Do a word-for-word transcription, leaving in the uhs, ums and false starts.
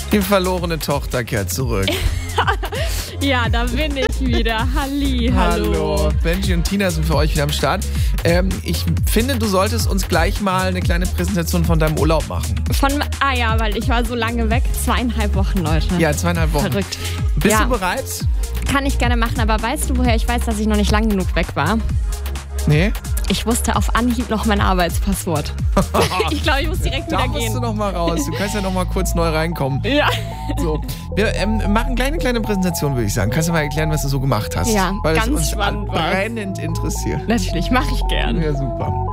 Die verlorene Tochter kehrt zurück. Ja, da bin ich wieder. Halli, hallo. Hallo. Benji und Tina sind für euch wieder am Start. Ähm, ich finde, du solltest uns gleich mal eine kleine Präsentation von deinem Urlaub machen. Von, ah ja, weil ich war so lange weg. Zweieinhalb Wochen, Leute. Ja, zweieinhalb Wochen. Verrückt. Bist ja. du bereit? Kann ich gerne machen, aber weißt du, woher ich weiß, dass ich noch nicht lang genug weg war? Nee? Ich wusste auf Anhieb noch mein Arbeitspasswort. Ich glaube, ich muss direkt da wieder musst gehen. du noch mal raus. Du kannst ja noch mal kurz neu reinkommen. Ja. So, wir ähm, machen gleich eine kleine Präsentation, würde ich sagen. Kannst du mal erklären, was du so gemacht hast? Ja, Weil ganz es uns spannend war's. brennend interessiert. Natürlich, mache ich gern. Ja, super.